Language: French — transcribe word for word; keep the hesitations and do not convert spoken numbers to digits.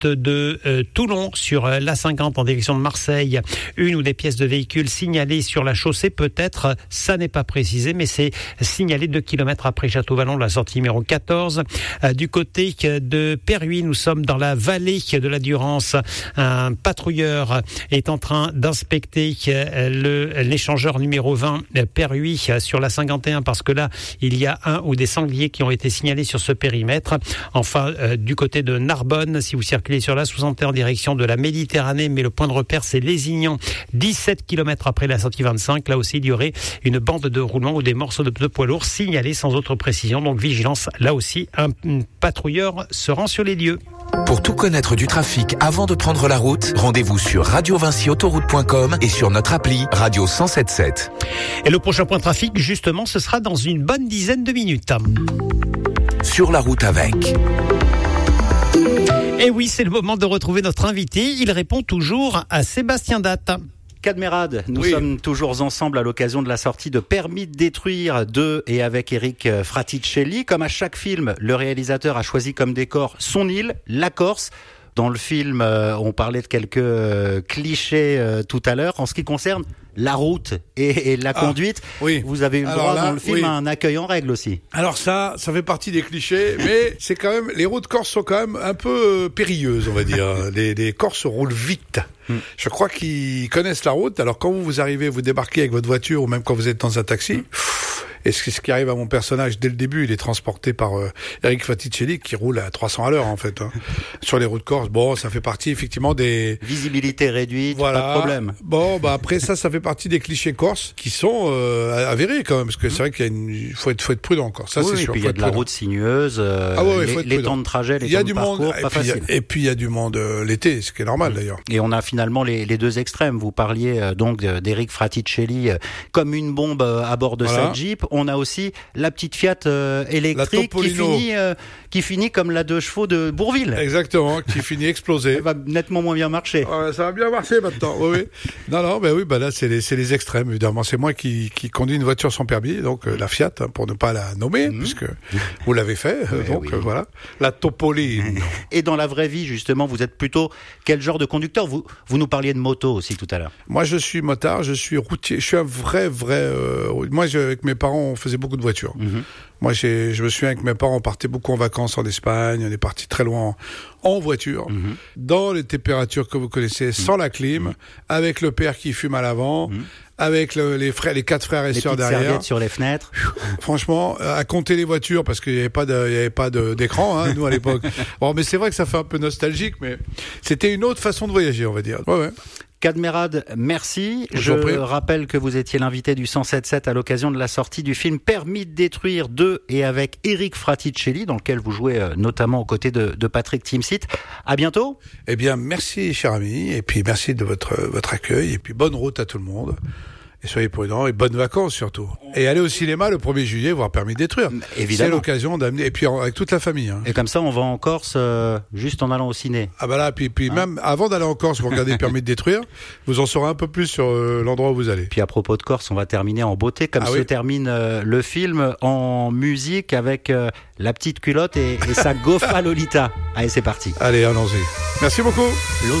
de euh, Toulon sur euh, l'A cinquante en direction de Marseille. Une ou des pièces de véhicules signalées sur la chaussée, peut-être, ça n'est pas précisé, mais c'est signalé deux kilomètres après Château-Vallon, la sortie numéro quatorze. Euh, du côté de Perruy, nous sommes dans la vallée de la Durance. Un patrouilleur est en train d'inspecter euh, le, l'échangeur numéro vingt Perruy sur la cinquante et un, parce que là, il y a un ou des sangliers qui ont été signalés sur ce périmètre. Enfin, euh, du côté de Narbonne, si vous circulez sur la soixante et un en direction de la Méditerranée, mais le point de repère c'est Lézignan, dix-sept kilomètres après la sortie vingt-cinq. Là aussi, il y aurait une bande de roulement ou des morceaux de pneus poids lourds signalés sans autre précision. Donc vigilance, là aussi, un patrouilleur se rend sur les lieux. Pour tout connaître du trafic avant de prendre la route, rendez-vous sur radio vinci autoroute point com et sur notre appli Radio cent sept sept. Et le prochain point trafic, justement, ce sera dans une bonne dizaine de minutes. Sur la route avec... Et oui, c'est le moment de retrouver notre invité. Il répond toujours à Sébastien Datte. Cadmerade, nous oui. sommes toujours ensemble à l'occasion de la sortie de Permis de détruire de et avec Eric Fraticelli. Comme à chaque film, le réalisateur a choisi comme décor son île, la Corse. Dans le film, euh, on parlait de quelques euh, clichés euh, tout à l'heure. En ce qui concerne la route et, et la ah, conduite, oui. vous avez eu le Alors droit là, dans le film oui. à un accueil en règle aussi. Alors ça, ça fait partie des clichés, mais c'est quand même, les routes corses sont quand même un peu périlleuses, on va dire. les, les Corses roulent vite. Hmm. Je crois qu'ils connaissent la route. Alors quand vous, vous arrivez, vous débarquez avec votre voiture ou même quand vous êtes dans un taxi, hmm. Et ce qui arrive à mon personnage dès le début, il est transporté par euh, Eric Fraticelli qui roule à trois cents à l'heure en fait hein, sur les routes corses. Bon, ça fait partie effectivement des visibilité réduite, voilà. Pas de problème. Bon, bah après ça, ça fait partie des clichés corses qui sont euh, avérés quand même, parce que c'est vrai qu'il y a une, il faut être, faut être prudent encore. Ça oui, c'est et sûr. Puis il y a de la route sinueuse, euh, ah ouais, les, les temps de trajet, les temps de parcours, pas facile. Et puis il y a du monde euh, l'été, ce qui est normal d'ailleurs. Et on a finalement les, les deux extrêmes. Vous parliez euh, donc d'Eric Fraticelli euh, comme une bombe euh, à bord de voilà. sa Jeep. On a aussi la petite Fiat euh, électrique qui finit, euh, qui finit comme la deux chevaux de Bourville. Exactement, qui finit explosée. Elle va nettement moins bien marcher. Ouais, ça va bien marcher maintenant. Oui, oui. Non, non, ben oui, ben là c'est les, c'est les extrêmes évidemment. C'est moi qui, qui conduis une voiture sans permis, donc euh, la Fiat, hein, pour ne pas la nommer, mmh. puisque vous l'avez fait. Euh, donc oui. euh, voilà, la Topolino. Et dans la vraie vie, justement, vous êtes plutôt quel genre de conducteur ? Vous, vous nous parliez de moto aussi tout à l'heure. Moi, je suis motard, je suis routier. Je suis un vrai, vrai. Euh, moi, je, avec mes parents, on faisait beaucoup de voitures. Mmh. Moi, j'ai, je me souviens que mes parents partaient beaucoup en vacances en Espagne. On est partis très loin en, en voiture, mmh. dans les températures que vous connaissez, mmh. sans la clim, mmh. avec le père qui fume à l'avant, mmh. avec le, les frères, les quatre frères et sœurs derrière. Les serviettes sur les fenêtres. Franchement, à compter les voitures parce qu'il n'y avait pas de, il y avait pas de, d'écran, hein, nous à l'époque. Bon, mais c'est vrai que ça fait un peu nostalgique, mais c'était une autre façon de voyager, on va dire. Ouais, ouais. Cadmerade, merci. Je, Je rappelle que vous étiez l'invité du cent sept sept à l'occasion de la sortie du film Permis de détruire de et avec Eric Fraticelli, dans lequel vous jouez euh, notamment aux côtés de, de Patrick Timsit. À bientôt. Eh bien, merci, cher ami, et puis merci de votre, votre accueil, et puis bonne route à tout le monde. Et soyez prudents, et bonnes vacances surtout. Et allez au cinéma le premier juillet, voir Permis de détruire. Évidemment. C'est l'occasion d'amener, et puis avec toute la famille. Hein. Et comme ça, on va en Corse euh, juste en allant au ciné. Ah bah là, puis, puis hein? même avant d'aller en Corse, vous regardez Permis de détruire, vous en saurez un peu plus sur euh, l'endroit où vous allez. Puis à propos de Corse, on va terminer en beauté, comme ah se oui. termine euh, le film, en musique avec euh, la petite culotte et, et sa Gofa Lolita. Allez, c'est parti. Allez, allons-y. Merci beaucoup.